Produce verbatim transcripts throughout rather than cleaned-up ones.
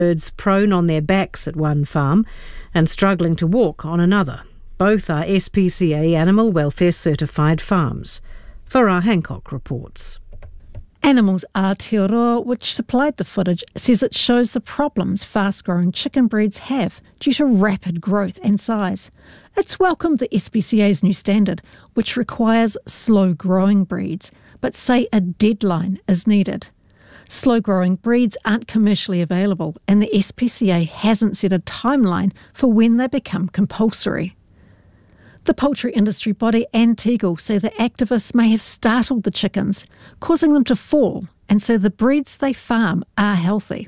Birds prone on their backs at one farm and struggling to walk on another. Both are S P C A Animal Welfare Certified farms. Farah Hancock reports. Animals Aotearoa, which supplied the footage, says it shows the problems fast-growing chicken breeds have due to rapid growth and size. It's welcomed the S P C A's new standard, which requires slow-growing breeds, but say a deadline is needed. Slow-growing breeds aren't commercially available, and the S P C A hasn't set a timeline for when they become compulsory. The poultry industry body and Tegel say the activists may have startled the chickens, causing them to fall, and so the breeds they farm are healthy.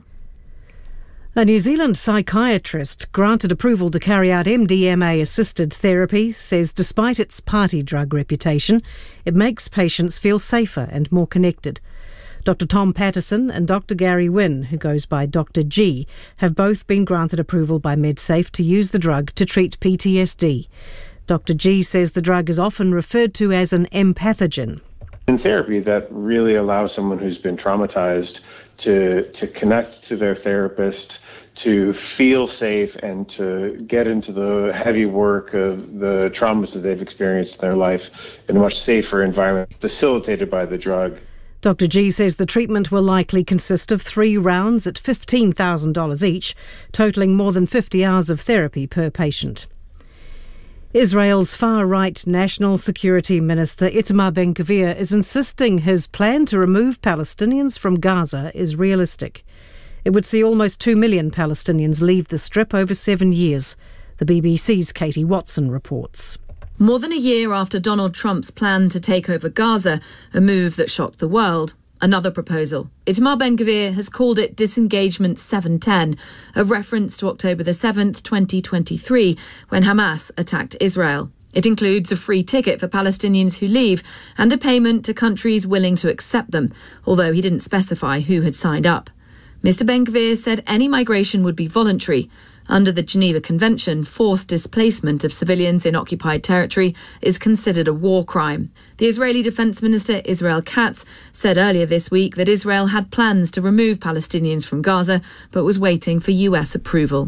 A New Zealand psychiatrist granted approval to carry out M D M A-assisted therapy says despite its party drug reputation, it makes patients feel safer and more connected. Doctor Tom Patterson and Doctor Gary Wynne, who goes by Doctor G, have both been granted approval by MedSafe to use the drug to treat P T S D. Doctor G says the drug is often referred to as an empathogen. In therapy, that really allows someone who's been traumatized to, to connect to their therapist, to feel safe, and to get into the heavy work of the traumas that they've experienced in their life in a much safer environment, facilitated by the drug. Doctor G says the treatment will likely consist of three rounds at fifteen thousand dollars each, totalling more than fifty hours of therapy per patient. Israel's far-right National Security Minister Itamar Ben-Gvir is insisting his plan to remove Palestinians from Gaza is realistic. It would see almost two million Palestinians leave the Strip over seven years. The B B C's Katie Watson reports. More than a year after Donald Trump's plan to take over Gaza, a move that shocked the world, another proposal. Itamar Ben-Gvir has called it Disengagement seven ten, a reference to October the seventh, twenty twenty-three, when Hamas attacked Israel. It includes a free ticket for Palestinians who leave and a payment to countries willing to accept them, although he didn't specify who had signed up. Mister Ben-Gvir said any migration would be voluntary. Under the Geneva Convention, forced displacement of civilians in occupied territory is considered a war crime. The Israeli Defense Minister Israel Katz said earlier this week that Israel had plans to remove Palestinians from Gaza, but was waiting for U S approval.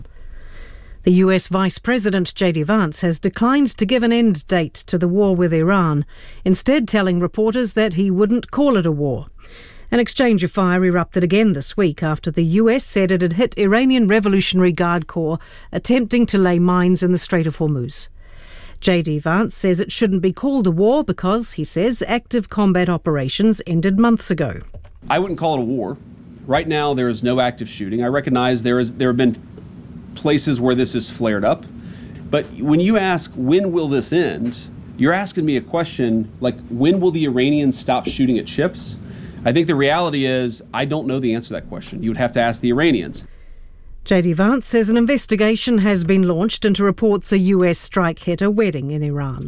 The U S Vice President J D Vance has declined to give an end date to the war with Iran, instead telling reporters that he wouldn't call it a war. An exchange of fire erupted again this week after the U S said it had hit Iranian Revolutionary Guard Corps attempting to lay mines in the Strait of Hormuz. J D Vance says it shouldn't be called a war because, he says, active combat operations ended months ago. I wouldn't call it a war. Right now there is no active shooting. I recognize there is there have been places where this has flared up. But when you ask, when will this end, you're asking me a question like, when will the Iranians stop shooting at ships? I think the reality is I don't know the answer to that question. You would have to ask the Iranians. J D Vance says an investigation has been launched into reports a U S strike hit a wedding in Iran.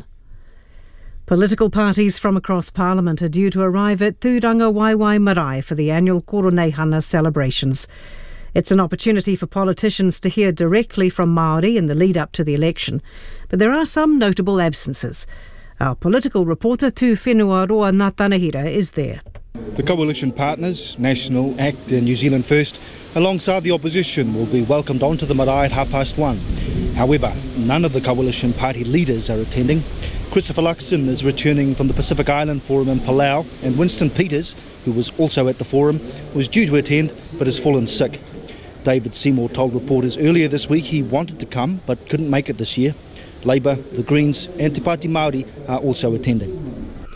Political parties from across Parliament are due to arrive at Tūranga Waiwai Marae for the annual Koroneihana celebrations. It's an opportunity for politicians to hear directly from Māori in the lead-up to the election, but there are some notable absences. Our political reporter Tu Whenua Roa Natanahira is there. The coalition partners, National, ACT and New Zealand First, alongside the opposition, will be welcomed onto the marae at half past one. However, none of the coalition party leaders are attending. Christopher Luxon is returning from the Pacific Island Forum in Palau, and Winston Peters, who was also at the forum, was due to attend but has fallen sick. David Seymour told reporters earlier this week he wanted to come but couldn't make it this year. Labour, the Greens and Te Pāti Māori are also attending.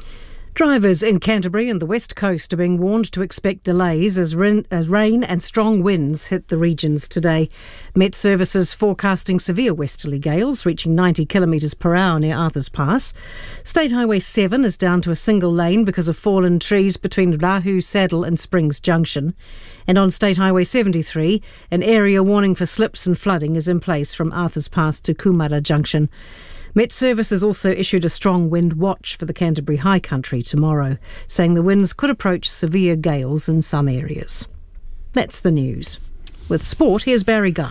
Drivers in Canterbury and the West Coast are being warned to expect delays as rain, as rain and strong winds hit the regions today. Met Services forecasting severe westerly gales reaching ninety kilometres per hour near Arthur's Pass. State Highway seven is down to a single lane because of fallen trees between Rahu Saddle and Springs Junction. And on State Highway seventy-three, an area warning for slips and flooding is in place from Arthur's Pass to Kumara Junction. Met Services also issued a strong wind watch for the Canterbury High Country tomorrow, saying the winds could approach severe gales in some areas. That's the news. With sport, here's Barry Guy.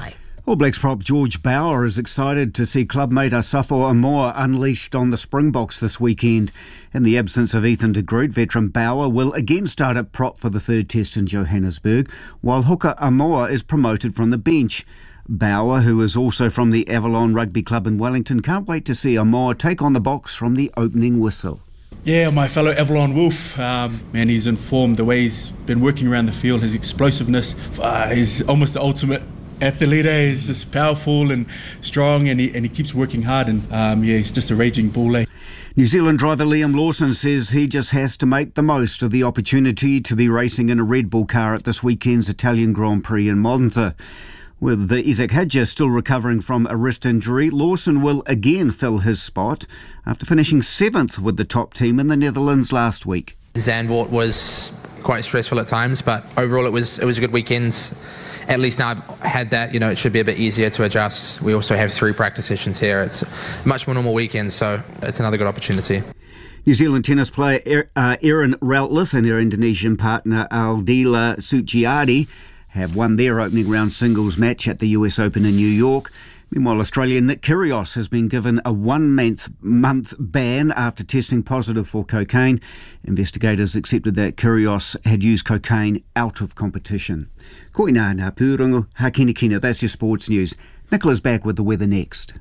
All Blacks prop George Bower is excited to see clubmate Asafo Amoa unleashed on the Springboks this weekend. In the absence of Ethan de Groot, veteran Bower will again start at prop for the third test in Johannesburg, while hooker Amoa is promoted from the bench. Bower, who is also from the Avalon Rugby Club in Wellington, can't wait to see Amoa take on the Boks from the opening whistle. Yeah, my fellow Avalon Wolf, um, man, he's informed the way he's been working around the field, his explosiveness. Uh, he's almost the ultimate athlete. He's just powerful and strong, and he and he keeps working hard. And um, yeah, he's just a raging bull. Eh? New Zealand driver Liam Lawson says he just has to make the most of the opportunity to be racing in a Red Bull car at this weekend's Italian Grand Prix in Monza. With the Isaac Hadja still recovering from a wrist injury, Lawson will again fill his spot after finishing seventh with the top team in the Netherlands last week. Zandvoort was quite stressful at times, but overall it was it was a good weekend. At least now I've had that, you know, it should be a bit easier to adjust. We also have three practice sessions here. It's a much more normal weekend, so it's another good opportunity. New Zealand tennis player uh, Erin Routliffe and her Indonesian partner Aldila Suciardi have won their opening round singles match at the U S Open in New York. Meanwhile, Australian Nick Kyrgios has been given a one-month month ban after testing positive for cocaine. Investigators accepted that Kyrgios had used cocaine out of competition. Koina ngā pūrongo, hakina kina, that's your sports news. Nicola's back with the weather next.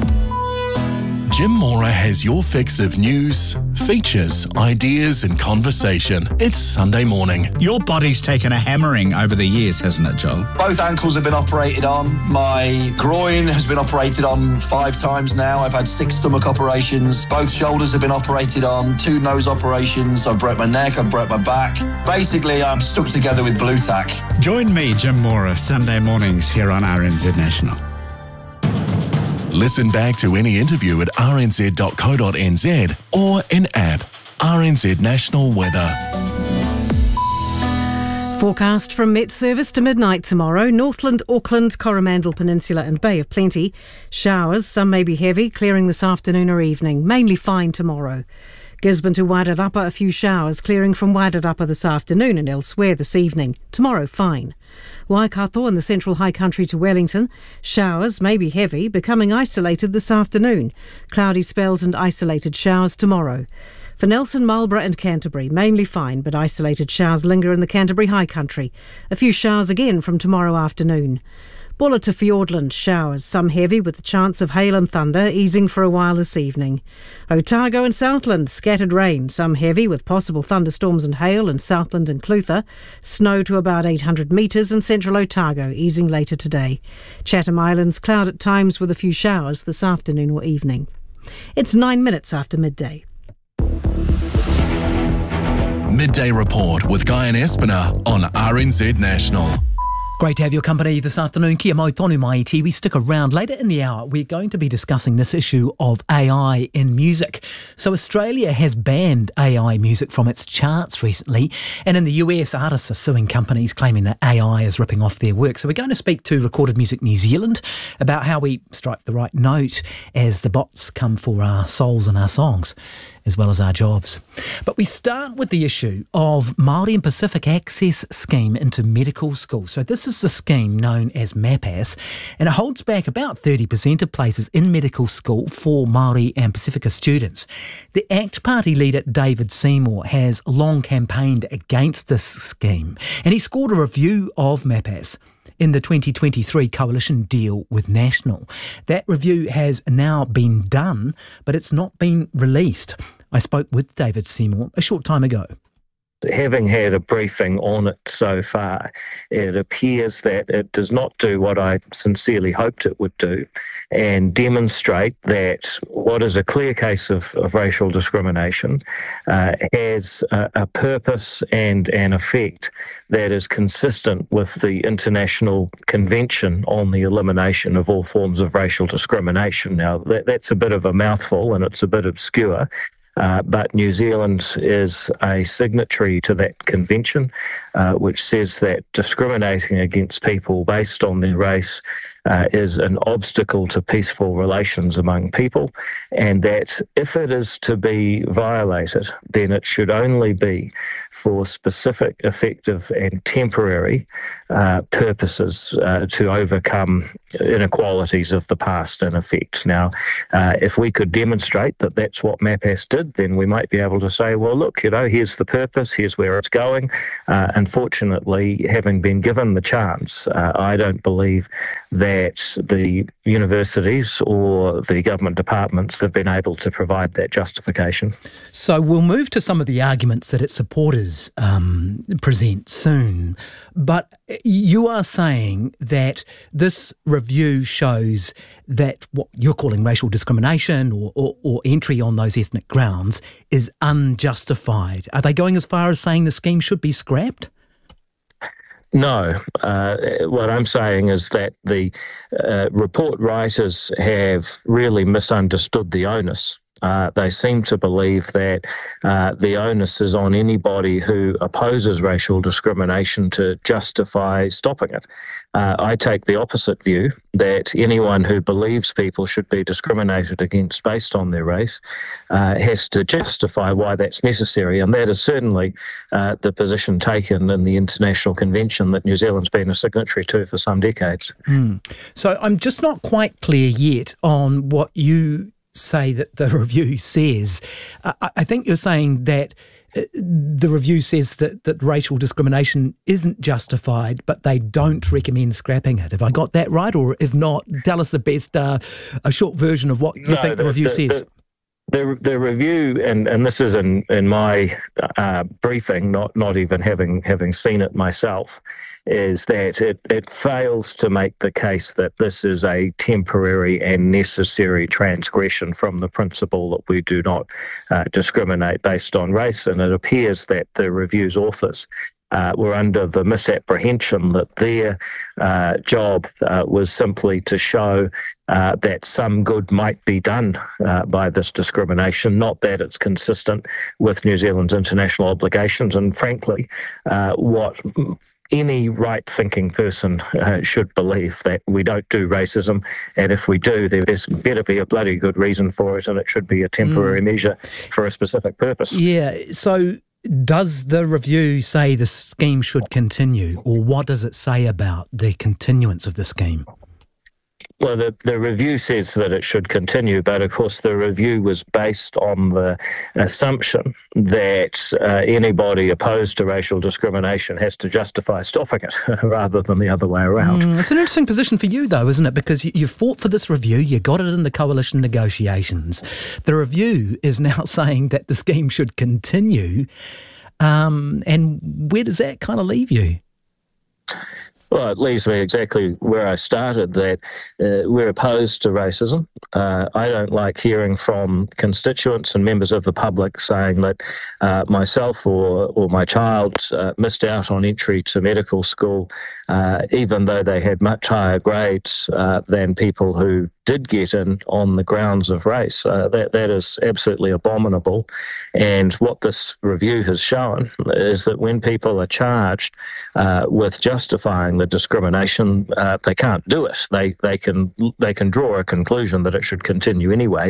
Jim Mora has your fix of news, features, ideas and conversation. It's Sunday morning. Your body's taken a hammering over the years, hasn't it, Joel? Both ankles have been operated on. My groin has been operated on five times now. I've had six stomach operations. Both shoulders have been operated on. Two nose operations. I've broke my neck. I've broke my back. Basically, I'm stuck together with blue tack. Join me, Jim Mora, Sunday mornings here on R N Z National. Listen back to any interview at r n z dot co dot n z or in app. R N Z National Weather. Forecast from Met Service to midnight tomorrow. Northland, Auckland, Coromandel Peninsula and Bay of Plenty. Showers, some may be heavy, clearing this afternoon or evening. Mainly fine tomorrow. Gisborne to Wairarapa, a few showers, clearing from Wairarapa this afternoon and elsewhere this evening. Tomorrow, fine. Waikato and the Central High Country to Wellington. Showers, may be heavy, becoming isolated this afternoon. Cloudy spells and isolated showers tomorrow. For Nelson, Marlborough and Canterbury, mainly fine, but isolated showers linger in the Canterbury High Country. A few showers again from tomorrow afternoon. Bulla to Fiordland, showers, some heavy with the chance of hail and thunder, easing for a while this evening. Otago and Southland, scattered rain, some heavy with possible thunderstorms and hail in Southland and Clutha. Snow to about eight hundred metres in central Otago, easing later today. Chatham Islands, cloud at times with a few showers this afternoon or evening. It's nine minutes after midday. Midday Report with Guy and Espiner on R N Z National. Great to have your company this afternoon. Kia mau tonu mai te. We stick around. Later in the hour, we're going to be discussing this issue of A I in music. So Australia has banned A I music from its charts recently, and in the U S, artists are suing companies claiming that A I is ripping off their work. So we're going to speak to Recorded Music New Zealand about how we strike the right note as the bots come for our souls and our songs, as well as our jobs. But we start with the issue of Māori and Pacific Access Scheme into medical schools. So this is the scheme known as MAPAS, and it holds back about thirty percent of places in medical school for Māori and Pacifica students. The ACT Party leader David Seymour has long campaigned against this scheme, and he scored a review of MAPAS in the twenty twenty-three coalition deal with National. That review has now been done, but it's not been released. I spoke with David Seymour a short time ago. Having had a briefing on it so far, it appears that it does not do what I sincerely hoped it would do and demonstrate that what is a clear case of, of racial discrimination uh, has a, a purpose and an effect that is consistent with the International Convention on the Elimination of All Forms of Racial Discrimination. Now, that, that's a bit of a mouthful and it's a bit obscure. Uh, but New Zealand is a signatory to that convention, uh, which says that discriminating against people based on their race uh, is an obstacle to peaceful relations among people, and that if it is to be violated, then it should only be for specific, effective and temporary uh, purposes uh, to overcome inequalities of the past, in effect. Now, uh, if we could demonstrate that that's what MAPAS did, then we might be able to say, well, look, you know, here's the purpose, here's where it's going. Uh, unfortunately, having been given the chance, uh, I don't believe that the universities or the government departments have been able to provide that justification. So we'll move to some of the arguments that its supporters um, present soon. But you are saying that this review shows that what you're calling racial discrimination or, or, or entry on those ethnic grounds is unjustified. Are they going as far as saying the scheme should be scrapped? No. Uh, what I'm saying is that the uh, report writers have really misunderstood the onus. Uh, they seem to believe that uh, the onus is on anybody who opposes racial discrimination to justify stopping it. Uh, I take the opposite view, that anyone who believes people should be discriminated against based on their race uh, has to justify why that's necessary, and that is certainly uh, the position taken in the International Convention that New Zealand's been a signatory to for some decades. Mm. So I'm just not quite clear yet on what you say that the review says. Uh, I think you're saying that uh, the review says that, that racial discrimination isn't justified, but they don't recommend scrapping it. Have I got that right? Or if not, tell us the best, uh, a short version of what you no, think the, the review the, says. The, the, the review, and, and this is in, in my uh, briefing, not, not even having, having seen it myself, is that it, it fails to make the case that this is a temporary and necessary transgression from the principle that we do not uh, discriminate based on race. And it appears that the review's authors uh, were under the misapprehension that their uh, job uh, was simply to show uh, that some good might be done uh, by this discrimination, not that it's consistent with New Zealand's international obligations. And frankly, uh, what any right-thinking person uh, should believe, that we don't do racism, and if we do, there's better be a bloody good reason for it, and it should be a temporary mm. measure for a specific purpose. Yeah, so does the review say the scheme should continue, or what does it say about the continuance of the scheme? Well, the, the review says that it should continue, but of course the review was based on the assumption that uh, anybody opposed to racial discrimination has to justify stopping it rather than the other way around. Mm, it's an interesting position for you, though, isn't it? Because you, you fought for this review, you got it in the coalition negotiations. The review is now saying that the scheme should continue. Um, and where does that kind of leave you? Well, it leaves me exactly where I started, that uh, we're opposed to racism. Uh, I don't like hearing from constituents and members of the public saying that uh, myself or, or my child uh, missed out on entry to medical school, uh, even though they had much higher grades uh, than people who did get in on the grounds of race. Uh, that that is absolutely abominable. And what this review has shown is that when people are charged uh, with justifying the discrimination, uh, they can't do it. They they can they can draw a conclusion that it should continue anyway,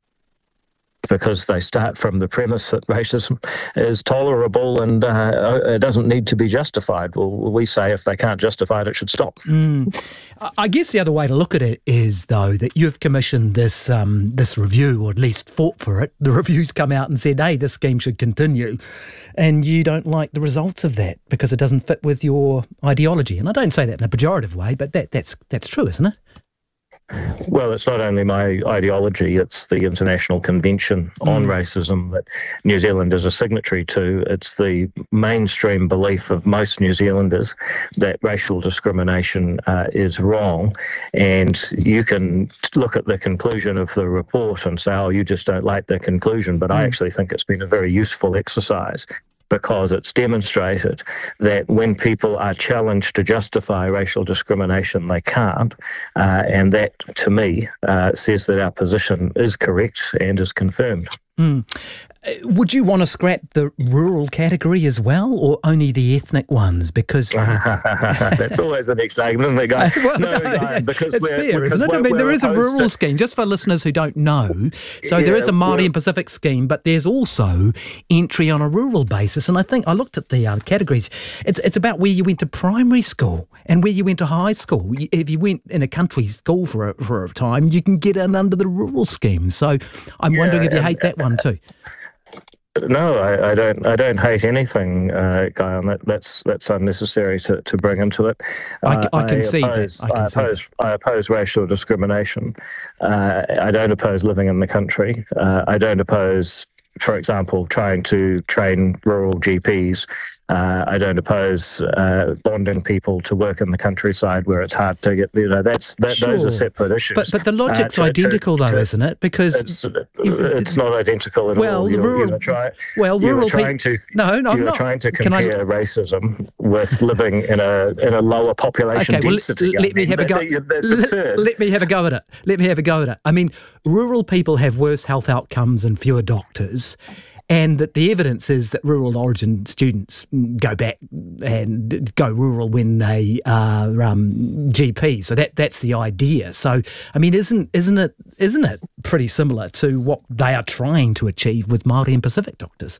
because they start from the premise that racism is tolerable and uh, it doesn't need to be justified. Well, we say if they can't justify it, it should stop. Mm. I guess the other way to look at it is, though, that you've commissioned this um, this review, or at least fought for it. The review's come out and said, hey, this scheme should continue. And you don't like the results of that because it doesn't fit with your ideology. And I don't say that in a pejorative way, but that that's that's true, isn't it? Well, it's not only my ideology, it's the International Convention on mm. Racism that New Zealand is a signatory to. It's the mainstream belief of most New Zealanders that racial discrimination uh, is wrong. And you can look at the conclusion of the report and say, oh, you just don't like the conclusion. But mm. I actually think it's been a very useful exercise, because it's demonstrated that when people are challenged to justify racial discrimination, they can't. Uh, and that, to me, uh, says that our position is correct and is confirmed. Mm. Would you want to scrap the rural category as well, or only the ethnic ones? Because that's always the next argument, isn't it, Guy? well, no, no, Guy, because it's we're, fair, because isn't it? I mean, there is a rural to... scheme, just for listeners who don't know. So yeah, there is a Māori well, and Pacific scheme, but there's also entry on a rural basis. And I think I looked at the uh, categories. It's it's about where you went to primary school and where you went to high school. If you went in a country school for a, for a time, you can get in under the rural scheme. So I'm yeah, wondering if you and, hate that one too. No, I, I don't. I don't hate anything, uh, Guy. On that, that's that's unnecessary to, to bring into it. Uh, I, I can I see oppose, that. I, can I oppose. see that. I oppose racial discrimination. Uh, I don't oppose living in the country. Uh, I don't oppose, for example, trying to train rural G Ps. Uh, I don't oppose uh, bonding people to work in the countryside where it's hard to get, you know, that's that, sure. those are separate issues. But but the logic's uh, to, identical to, though, to, isn't it? Because it's, it's not identical at well, all. You're, rural, you're try, well, rural you're trying pe- to no, no, I'm you're not. trying to Can compare I... racism with living in a in a lower population okay, well, density. Let, let me I mean, have a go. that, that's absurd. Let, let me have a go at it. Let me have a go at it. I mean, rural people have worse health outcomes and fewer doctors. And that the evidence is that rural origin students go back and go rural when they are um, G Ps. So that that's the idea. So I mean, isn't isn't it isn't it pretty similar to what they are trying to achieve with Māori and Pacific doctors?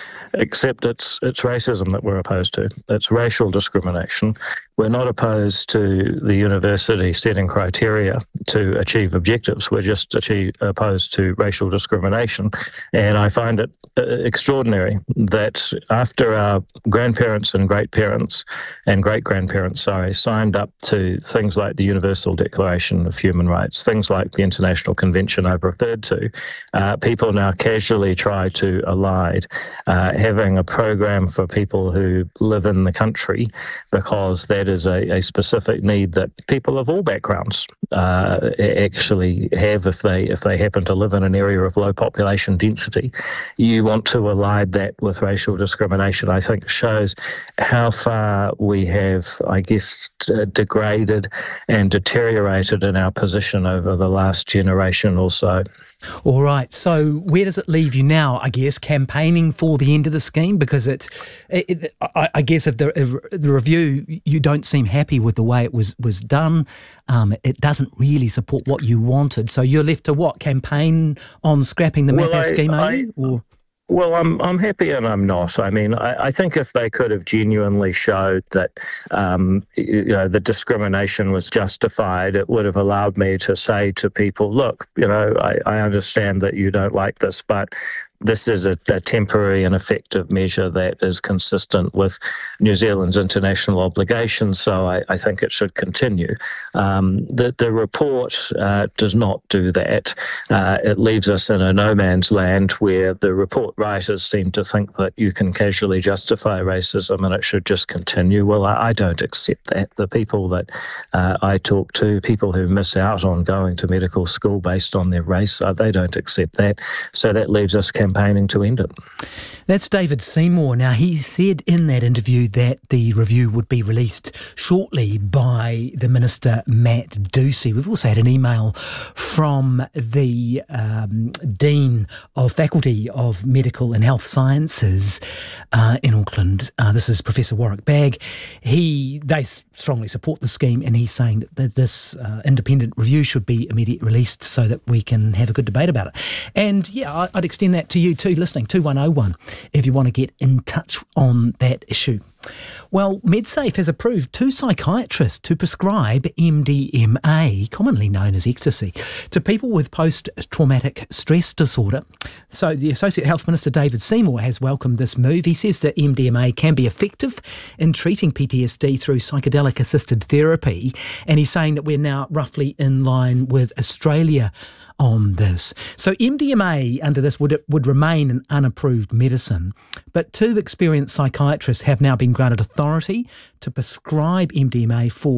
Except it's it's racism that we're opposed to. It's racial discrimination. We're not opposed to the university setting criteria to achieve objectives. We're just achieve, opposed to racial discrimination. And I find it uh, extraordinary that after our grandparents and great-parents and great-grandparents, sorry, signed up to things like the Universal Declaration of Human Rights, things like the International Convention I've referred to, uh, people now casually try to elide uh, having a program for people who live in the country, because that is a, a specific need that people of all backgrounds uh, actually have if they if they happen to live in an area of low population density. You want to elide that with racial discrimination, I think shows how far we have, I guess, d- degraded and deteriorated in our position over the last generation or so. All right. So where does it leave you now, I guess, campaigning for the end of the scheme? Because it, it, it I, I guess if the, if the review, you don't seem happy with the way it was, was done. Um, it doesn't really support what you wanted. So you're left to what? Campaign on scrapping the well, Mathas scheme, are I, you? Or? Well, I'm I'm happy and I'm not. I mean, I, I think if they could have genuinely showed that, um, you know, the discrimination was justified, it would have allowed me to say to people, look, you know, I, I understand that you don't like this, but this is a, a temporary and effective measure that is consistent with New Zealand's international obligations, so I, I think it should continue. Um, the, the report uh, does not do that. Uh, it leaves us in a no man's land where the report writers seem to think that you can casually justify racism and it should just continue. Well, I, I don't accept that. The people that uh, I talk to, people who miss out on going to medical school based on their race, uh, they don't accept that. So that leaves us campaigning to end it. That's David Seymour. Now, he said in that interview that the review would be released shortly by the Minister, Matt Ducey. We've also had an email from the um, Dean of Faculty of Medical and Health Sciences uh, in Auckland. Uh, this is Professor Warwick Bagg. He, they strongly support the scheme, and he's saying that this uh, independent review should be immediately released so that we can have a good debate about it. And yeah, I'd extend that to you too, listening, two one oh one, if you want to get in touch on that issue. Well, MedSafe has approved two psychiatrists to prescribe M D M A, commonly known as ecstasy, to people with post-traumatic stress disorder. So the Associate Health Minister, David Seymour, has welcomed this move. He says that M D M A can be effective in treating P T S D through psychedelic-assisted therapy, and he's saying that we're now roughly in line with Australia on this. So M D M A under this would would remain an unapproved medicine, but two experienced psychiatrists have now been granted authority to prescribe M D M A for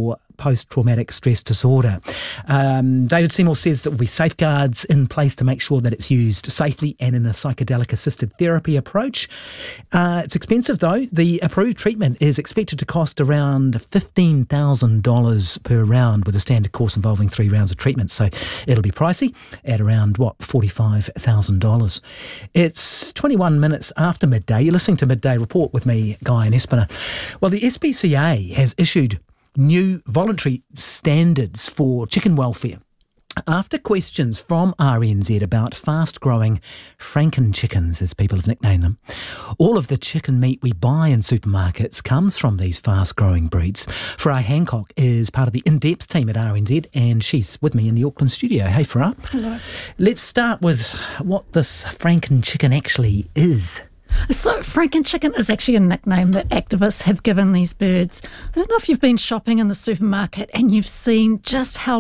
post-traumatic stress disorder. Um, David Seymour says there will be safeguards in place to make sure that it's used safely and in a psychedelic-assisted therapy approach. Uh, it's expensive, though. The approved treatment is expected to cost around fifteen thousand dollars per round, with a standard course involving three rounds of treatment. So it'll be pricey at around, what, forty-five thousand dollars. It's twenty-one minutes after midday. You're listening to Midday Report with me, Guy and Espiner. Well, the S P C A has issued new voluntary standards for chicken welfare after questions from R N Z about fast-growing Franken chickens, as people have nicknamed them. All of the chicken meat we buy in supermarkets comes from these fast-growing breeds. Farah Hancock is part of the in-depth team at R N Z, and she's with me in the Auckland studio. Hey, Farah. Hello. Let's start with what this Franken chicken actually is. So Franken chicken is actually a nickname that activists have given these birds. I don't know if you've been shopping in the supermarket and you've seen just how